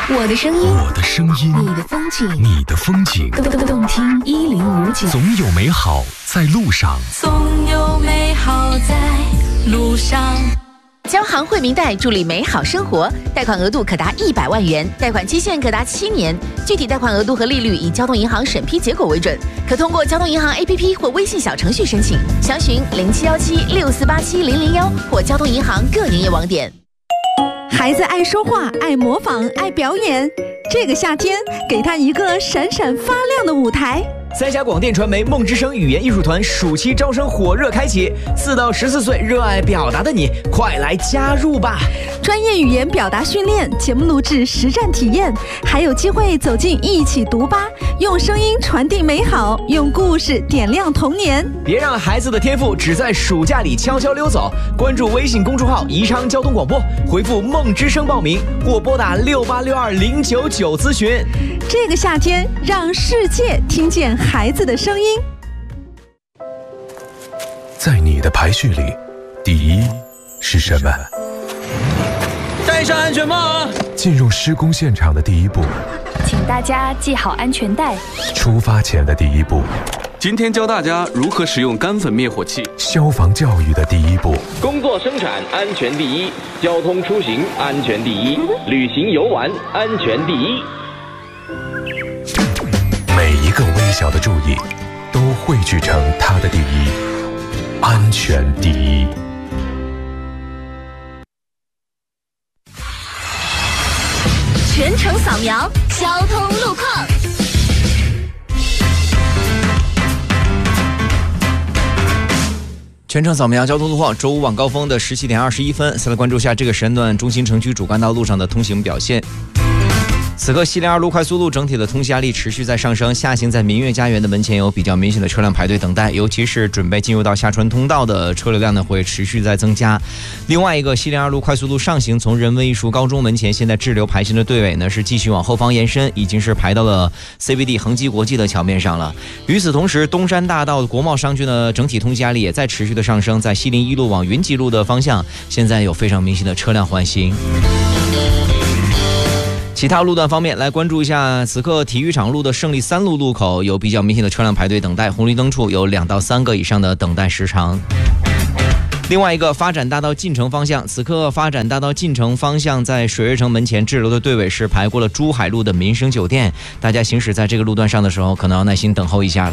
我的声音， 我的声音， 你的风景， 你的风景， 动听1059。 总有美好在路上， 总有美好在路上。 交行惠民贷助力美好生活，贷款额度可达100万元，贷款期限可达7年，具体贷款额度和利率以交通银行审批结果为准，可通过交通银行 APP 或微信小程序申请，详询071764870001或交通银行各营业网点。 孩子爱说话，爱模仿，爱表演，这个夏天给他一个闪闪发亮的舞台。 三峡广电传媒梦之声语言艺术团暑期招生火热开启，4到14岁热爱表达的你，快来加入吧！ 专业语言表达训练、节目录制、实战体验，还有机会走进一起读吧，用声音传递美好，用故事点亮童年。 别让孩子的天赋只在暑假里悄悄溜走！关注微信公众号宜昌交通广播，回复梦之声报名，或拨打6862099咨询。 这个夏天，让世界听见孩子的声音。 在你的排序里，第一是什么？ 戴上安全帽啊！ 进入施工现场的第一步， 请大家系好安全带。 出发前的第一步， 今天教大家如何使用干粉灭火器。 消防教育的第一步， 工作生产安全第一，交通出行安全第一，旅行游玩安全第一。 每一个微小的注意，都汇聚成它的第一，安全第一。 全程扫描交通路况。 全程扫描交通路况，周五晚高峰的17点21分，先来关注一下这个时间段中心城区主干道路上的通行表现。此刻西连2路快速路整体的通行压力持续在上升，下行在民悦家园的门前有比较明显的车辆排队等待，尤其是准备进入到下川通道的车流量呢会持续在增加。另外一个西连2路快速路上行，从人文艺术高中门前，现在滞留排行的队尾呢是继续往后方延伸，已经是排到了 CBD 恒基国际的桥面上了。与此同时，东山大道国贸商圈的整体通行压力也在持续的上升，在西林1路往云集路的方向，现在有非常明显的车辆缓行。其他路段方面，来关注一下，此刻体育场路的胜利3路路口有比较明显的车辆排队等待，红绿灯处有2到3个以上的等待时长。另外一个发展大道进城方向，此刻发展大道进城方向在水悦城门前滞留的队尾是排过了珠海路的民生酒店，大家行驶在这个路段上的时候，可能要耐心等候一下了。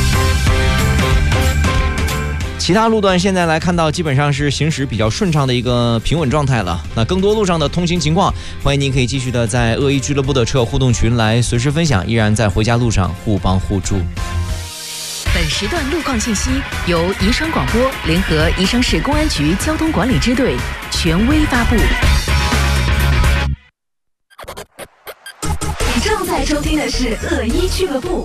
其他路段现在来看到基本上是行驶比较顺畅的一个平稳状态了。那更多路上的通行情况，欢迎您可以继续的在恶意俱乐部的车友互动群来随时分享，依然在回家路上互帮互助。 本时段路况信息由宜昌广播联合宜昌市公安局交通管理支队权威发布。 你正在收听的是恶意俱乐部。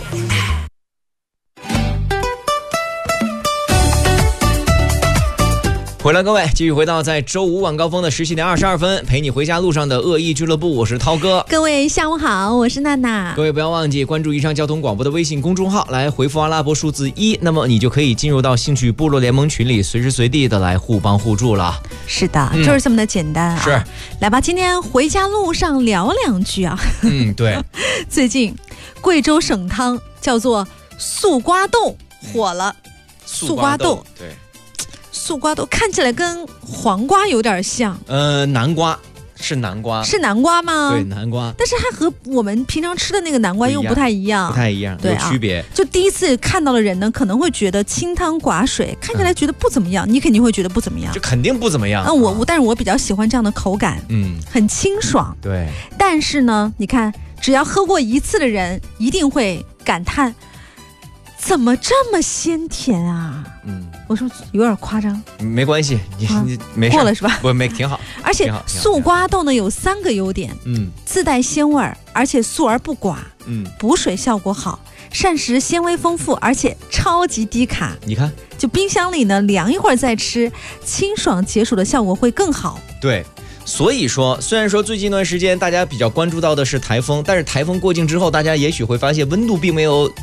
回来各位，继续回到在周五晚高峰的17点22分，陪你回家路上的恶意俱乐部，我是涛哥。 各位下午好，我是娜娜。 各位不要忘记关注宜昌交通广播的微信公众号，来回复阿拉伯数字1，那么你就可以进入到兴趣部落联盟群里，随时随地的来互帮互助了。 是的，就是这么的简单啊。 是， 来吧，今天回家路上聊2句啊。 对。 最近贵州省汤叫做素瓜豆火了。素瓜豆， 对。 素瓜豆看起来跟黄瓜有点像， 南瓜是南瓜， 是南瓜吗？ 对，南瓜， 但是还和我们平常吃的那个南瓜又不太一样，对有区别。 就第一次看到的人呢，可能会觉得清汤寡水，看起来觉得不怎么样，你肯定会觉得不怎么样， 这肯定不怎么样。 但是我比较喜欢这样的口感，很清爽。 对， 但是呢，你看，只要喝过一次的人，一定会感叹，怎么这么鲜甜啊？我说有点夸张， 没关系，你没事过了是吧？ 不，没挺好。 而且素瓜豆呢有3个优点，自带鲜味儿，而且素而不寡，补水效果好，膳食纤维丰富，而且超级低卡。 你看， 就冰箱里呢凉一会儿再吃，清爽解暑的效果会更好。 对。所以说，虽然说最近一段时间大家比较关注到的是台风，但是台风过境之后，大家也许会发现温度并没有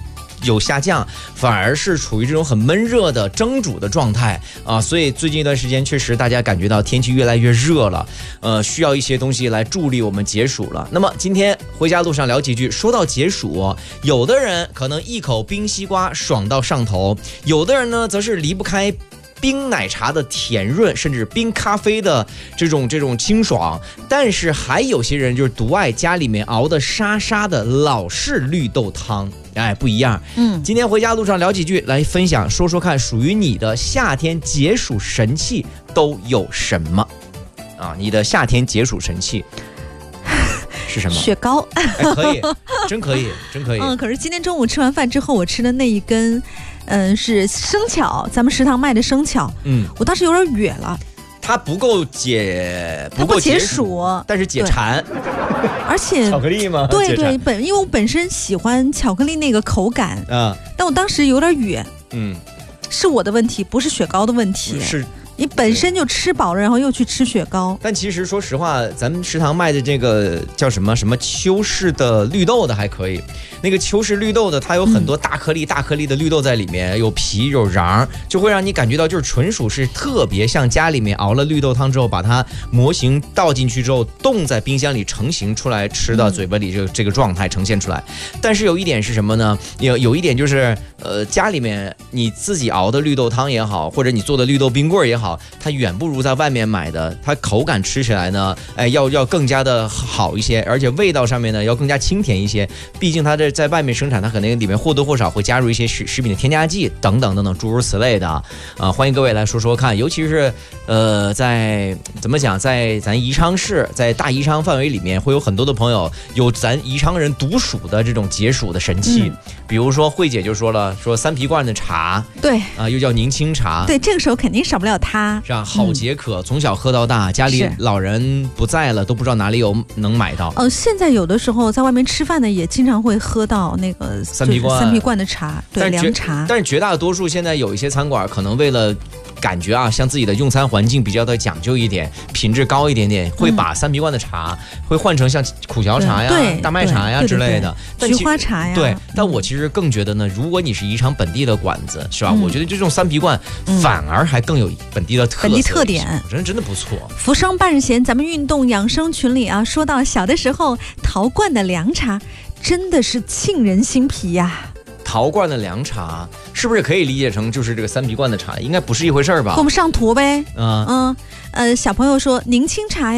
有下降，反而是处于这种很闷热的蒸煮的状态啊。所以最近一段时间确实大家感觉到天气越来越热了，需要一些东西来助力我们解暑了。那么今天回家路上聊几句，说到解暑，有的人可能一口冰西瓜爽到上头，有的人呢则是离不开冰奶茶的甜润，甚至冰咖啡的这种清爽，但是还有些人就是独爱家里面熬的沙沙的老式绿豆汤，哎，不一样。今天回家路上聊几句，来分享说说看，属于你的夏天解暑神器都有什么啊？你的夏天解暑神器是什么？ 雪糕。 哎，可以，真可以，真可以。 可是今天中午吃完饭之后，我吃的那一根。是生巧，咱们食堂卖的生巧。我当时有点哕了。 它不够解暑，但是解馋。 而且巧克力吗？ 对，因为我本身喜欢巧克力那个口感啊，但我当时有点哕。是我的问题，不是雪糕的问题。是。你本身就吃饱了，然后又去吃雪糕。 但其实说实话，咱们食堂卖的这个叫什么秋式的绿豆的还可以。那个秋式绿豆的，它有很多大颗粒的绿豆在里面，有皮有瓤，就会让你感觉到就是纯属是特别像家里面熬了绿豆汤之后，把它模型倒进去之后，冻在冰箱里成型出来，吃到嘴巴里这个状态呈现出来。但是有一点是什么呢？有一点就是家里面你自己熬的绿豆汤也好，或者你做的绿豆冰棍也好，它远不如在外面买的，它口感吃起来呢，要更加的好一些，而且味道上面呢要更加清甜一些。毕竟它这在外面生产，它可能里面或多或少会加入一些食品的添加剂等等诸如此类的啊。欢迎各位来说说看，尤其是在怎么讲，在咱宜昌市，在大宜昌范围里面，会有很多的朋友有咱宜昌人独属的这种解暑的神器。比如说慧姐就说了，说三皮罐的茶， 对啊，又叫宁青茶， 对，这个时候肯定少不了它， 是吧？好解渴，从小喝到大，家里老人不在了都不知道哪里能买到。 现在有的时候在外面吃饭的也经常会喝到那个三皮罐的茶，对，凉茶。 但是绝大多数现在有一些餐馆可能为了感觉啊，像自己的用餐环境比较的讲究一点，品质高一点点，会把三皮罐的茶会换成像苦荞茶呀、大麦茶呀之类的， 菊花茶呀。 对，但我其实更觉得呢，如果你是宜昌本地的馆子，是吧？我觉得这种三皮罐反而还更有本地的特点，真的不错。 扶伤半日闲，咱们运动养生群里啊，说到小的时候陶罐的凉茶，真的是沁人心脾呀。 陶罐的凉茶是不是可以理解成就是这个三皮罐的茶？应该不是一回事吧？ 给我们上图呗。小朋友说宁青茶